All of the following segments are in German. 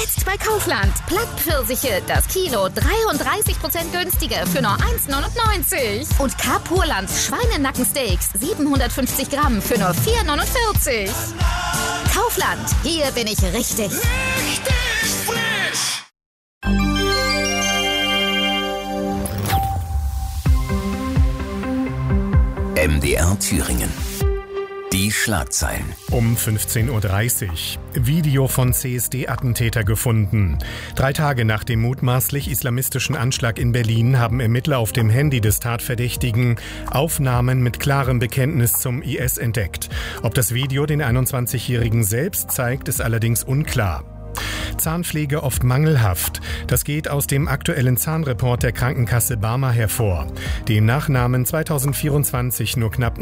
Jetzt bei Kaufland. Plattpfirsiche, das Kilo 33% günstiger für nur 1,99. Und Carpurland Schweinenackensteaks 750 Gramm für nur 4,49. Kaufland, hier bin ich richtig. Richtig frisch! MDR Thüringen. Die Schlagzeilen. Um 15.30 Uhr. Video von CSD-Attentäter gefunden. 3 Tage nach dem mutmaßlich islamistischen Anschlag in Berlin haben Ermittler auf dem Handy des Tatverdächtigen Aufnahmen mit klarem Bekenntnis zum IS entdeckt. Ob das Video den 21-Jährigen selbst zeigt, ist allerdings unklar. Zahnpflege oft mangelhaft. Das geht aus dem aktuellen Zahnreport der Krankenkasse Barmer hervor. Demnach nahmen 2024 nur knapp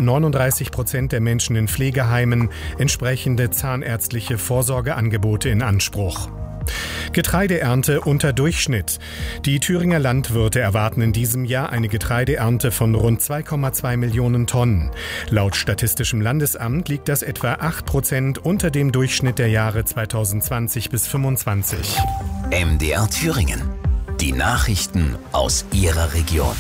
39% der Menschen in Pflegeheimen entsprechende zahnärztliche Vorsorgeangebote in Anspruch. Getreideernte unter Durchschnitt. Die Thüringer Landwirte erwarten in diesem Jahr eine Getreideernte von rund 2,2 Millionen Tonnen. Laut Statistischem Landesamt liegt das etwa 8% unter dem Durchschnitt der Jahre 2020 bis 2025. MDR Thüringen. Die Nachrichten aus Ihrer Region.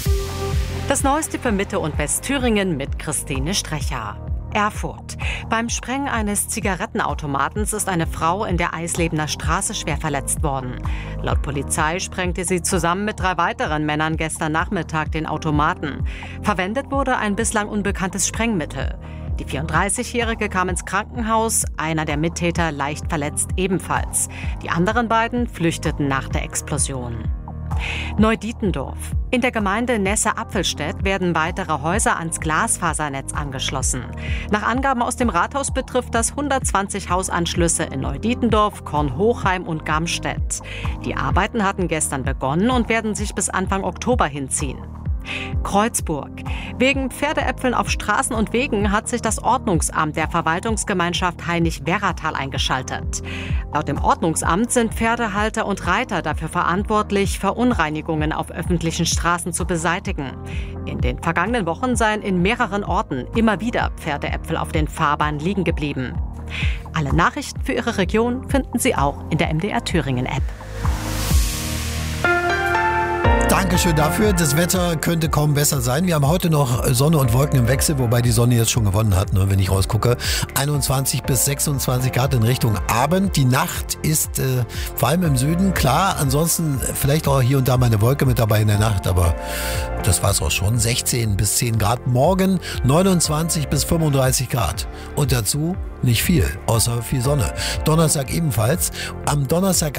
Das Neueste für Mitte- und Westthüringen mit Christine Strecher. Erfurt. Beim Sprengen eines Zigarettenautomatens ist eine Frau in der Eislebener Straße schwer verletzt worden. Laut Polizei sprengte sie zusammen mit 3 weiteren Männern gestern Nachmittag den Automaten. Verwendet wurde ein bislang unbekanntes Sprengmittel. Die 34-Jährige kam ins Krankenhaus, einer der Mittäter leicht verletzt ebenfalls. Die anderen beiden flüchteten nach der Explosion. Neudietendorf. In der Gemeinde Nesse-Apfelstedt werden weitere Häuser ans Glasfasernetz angeschlossen. Nach Angaben aus dem Rathaus betrifft das 120 Hausanschlüsse in Neudietendorf, Kornhochheim und Gamstedt. Die Arbeiten hatten gestern begonnen und werden sich bis Anfang Oktober hinziehen. Kreuzburg. Wegen Pferdeäpfeln auf Straßen und Wegen hat sich das Ordnungsamt der Verwaltungsgemeinschaft Hainich-Werratal eingeschaltet. Laut dem Ordnungsamt sind Pferdehalter und Reiter dafür verantwortlich, Verunreinigungen auf öffentlichen Straßen zu beseitigen. In den vergangenen Wochen seien in mehreren Orten immer wieder Pferdeäpfel auf den Fahrbahnen liegen geblieben. Alle Nachrichten für Ihre Region finden Sie auch in der MDR Thüringen App. Dankeschön dafür. Das Wetter könnte kaum besser sein. Wir haben heute noch Sonne und Wolken im Wechsel, wobei die Sonne jetzt schon gewonnen hat, wenn ich rausgucke. 21 bis 26 Grad in Richtung Abend. Die Nacht ist vor allem im Süden klar. Ansonsten vielleicht auch hier und da mal eine Wolke mit dabei in der Nacht, aber das war's auch schon. 16 bis 10 Grad. Morgen 29 bis 35 Grad. Und dazu nicht viel, außer viel Sonne. Donnerstag ebenfalls. Am Donnerstag